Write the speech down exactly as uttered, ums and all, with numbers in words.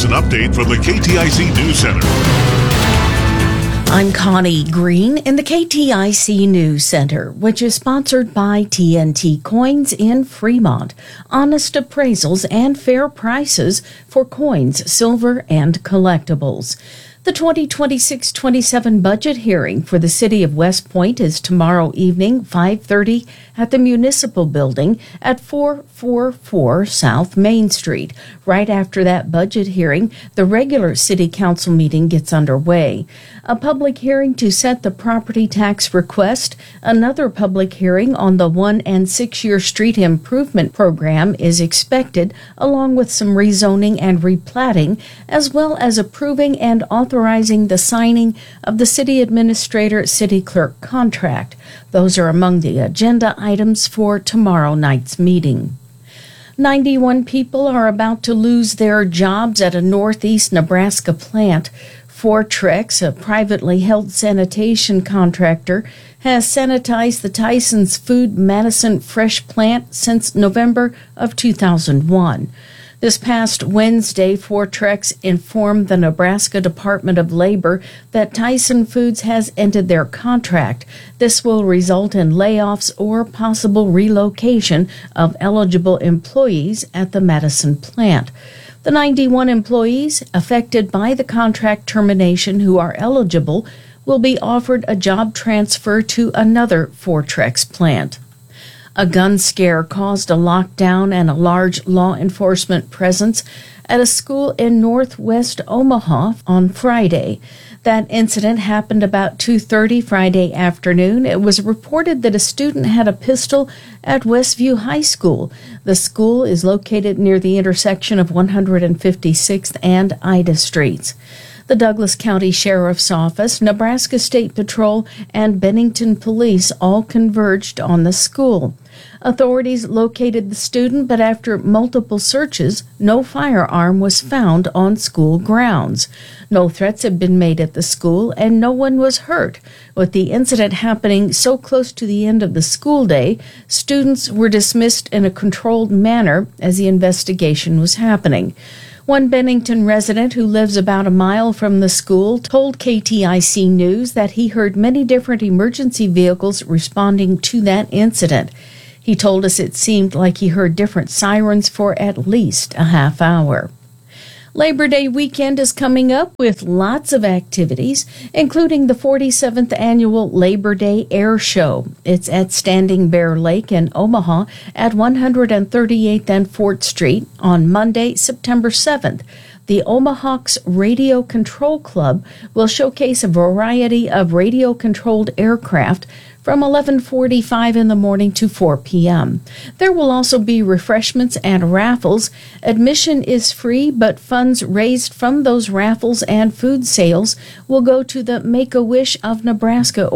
an update from the K T I C News Center. I'm Connie Green in the K T I C News Center, which is sponsored by T N T Coins in Fremont. Honest appraisals and fair prices for coins, silver, and collectibles. The twenty twenty-six twenty-seven budget hearing for the city of West Point is tomorrow evening, five thirty, at the Municipal Building at four forty-four South Main Street. Right after that budget hearing, the regular city council meeting gets underway. A public hearing to set the property tax request, another public hearing on the one- and six-year street improvement program is expected, along with some rezoning and replatting, as well as approving and authorizing the signing of the city administrator city clerk contract. Those are among the agenda items for tomorrow night's meeting. ninety-one people are about to lose their jobs at a northeast Nebraska plant. Fortrex, a privately held sanitation contractor, has sanitized the Tyson's Food Madison Fresh plant since November of two thousand one. This past Wednesday, Fortrex informed the Nebraska Department of Labor that Tyson Foods has ended their contract. This will result in layoffs or possible relocation of eligible employees at the Madison plant. The ninety-one employees affected by the contract termination who are eligible will be offered a job transfer to another Fortrex plant. A gun scare caused a lockdown and a large law enforcement presence at a school in northwest Omaha on Friday. That incident happened about two thirty Friday afternoon. It was reported that a student had a pistol at Westview High School. The school is located near the intersection of one hundred fifty-sixth and Ida Streets. The Douglas County Sheriff's Office, Nebraska State Patrol, and Bennington Police all converged on the school. Authorities located the student, but after multiple searches, no firearm was found on school grounds. No threats had been made at the school, and no one was hurt. With the incident happening so close to the end of the school day, students were dismissed in a controlled manner as the investigation was happening. One Bennington resident who lives about a mile from the school told K T I C News that he heard many different emergency vehicles responding to that incident. He told us it seemed like he heard different sirens for at least a half hour. Labor Day weekend is coming up with lots of activities, including the forty-seventh Annual Labor Day Air Show. It's at Standing Bear Lake in Omaha at one hundred thirty-eighth and Fort Street on Monday, September seventh. The Omahawks Radio Control Club will showcase a variety of radio-controlled aircraft from eleven forty-five in the morning to four p.m. There will also be refreshments and raffles. Admission is free, but funds raised from those raffles and food sales will go to the Make-A-Wish of Nebraska